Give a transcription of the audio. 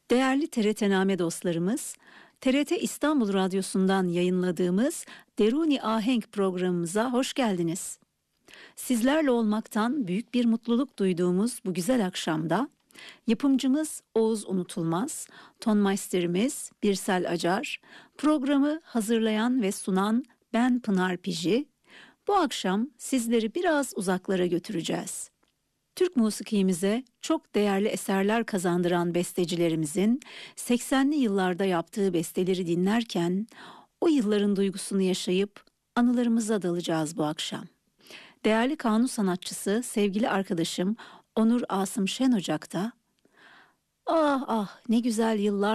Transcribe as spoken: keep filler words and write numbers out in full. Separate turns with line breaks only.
Değerli T R T-Name dostlarımız, T R T İstanbul Radyosu'ndan yayınladığımız Deruni Ahenk programımıza hoş geldiniz. Sizlerle olmaktan büyük bir mutluluk duyduğumuz bu güzel akşamda yapımcımız Oğuz Unutulmaz, tonmeisterimiz Birsel Acar, programı hazırlayan ve sunan ben Pınar Piji, bu akşam sizleri biraz uzaklara götüreceğiz. Türk musikimize çok değerli eserler kazandıran bestecilerimizin seksenli yıllarda yaptığı besteleri dinlerken o yılların duygusunu yaşayıp anılarımıza dalacağız bu akşam. Değerli kanun sanatçısı sevgili arkadaşım Onur Asım Şenocak da "Ah ah ne güzel yıllar